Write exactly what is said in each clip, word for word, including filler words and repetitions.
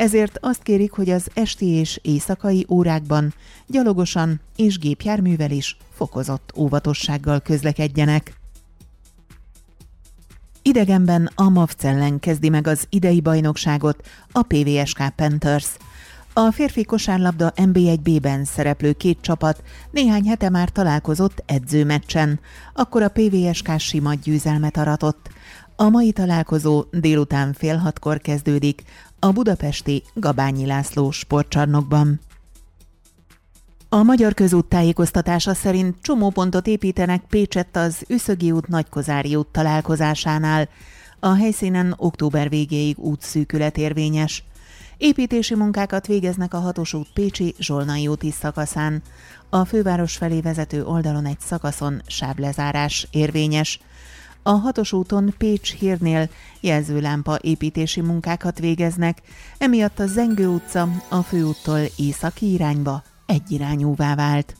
Ezért azt kérik, hogy az esti és éjszakai órákban gyalogosan és gépjárművel is fokozott óvatossággal közlekedjenek. Idegenben a Mavcellen kezdi meg az idei bajnokságot a pé vé es ká Panthers. A férfi kosárlabda en bé egy bé-ben szereplő két csapat néhány hete már találkozott edzőmeccsen, akkor a pé vé es ká sima győzelmet aratott. A mai találkozó délután fél hatkor kezdődik a budapesti Gabányi László sportcsarnokban. A Magyar Közút tájékoztatása szerint csomópontot építenek Pécsett az Üszögi út Nagykozári út találkozásánál. A helyszínen október végéig útszűkület érvényes. Építési munkákat végeznek a hatos út Pécsi Zsolnai úti szakaszán. A főváros felé vezető oldalon egy szakaszon sávlezárás érvényes. A hatos úton Pécs-Hírnél jelzőlámpa építési munkákat végeznek, emiatt a Zengő utca a főúttól északi irányba egyirányúvá vált.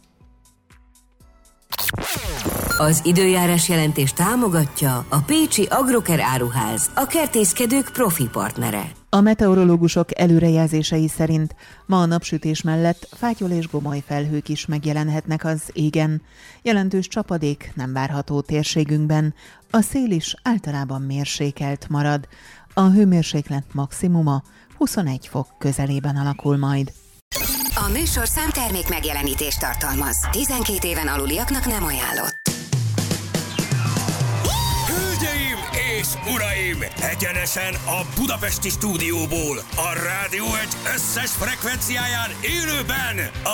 Az időjárás jelentés támogatja a Pécsi Agroker Áruház, a kertészkedők profi partnere. A meteorológusok előrejelzései szerint ma a napsütés mellett fátyol és gomoly felhők is megjelenhetnek az égen. Jelentős csapadék nem várható térségünkben, a szél is általában mérsékelt marad. A hőmérséklet maximuma huszonegy fok közelében alakul majd. A műsorszám termék megjelenítést tartalmaz. tizenkét éven aluliaknak nem ajánlott. Hölgyeim és uraim! Egyenesen a budapesti stúdióból, a Rádió egy összes frekvenciáján élőben a